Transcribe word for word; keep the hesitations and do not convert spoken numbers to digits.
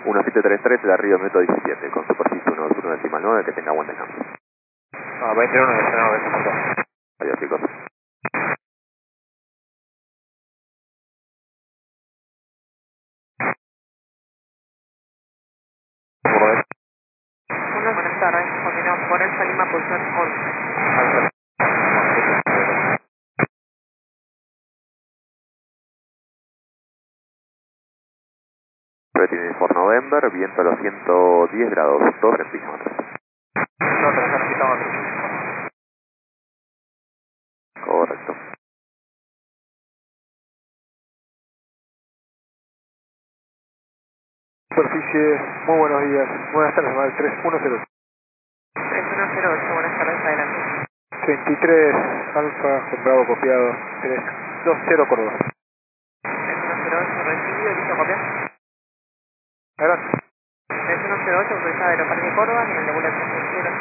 uno siete tres tres, la Río Metro diecisiete, con superficie uno uno decimal nueve, que tenga buen descanso. Ah, veintiuno de freno, veinte. Adiós, chicos. Buenas tardes, continuamos por el Lima, posición once. Retina for November, viento a los ciento diez grados, dos centímetros. Nosotros necesitamos otro. Correcto. Superficie, muy buenos días. Buenas tardes, Mal tres uno cero. tres uno cero ocho, buenas tardes, adelante. treinta y tres, Alfa, con Bravo copiado. tres dos cero, Córdoba. tres uno cero ocho, recibido, listo, copiar. Adelante. tres uno cero ocho, autorizada Aeroparque Córdoba, nivel de vuelo tres mil.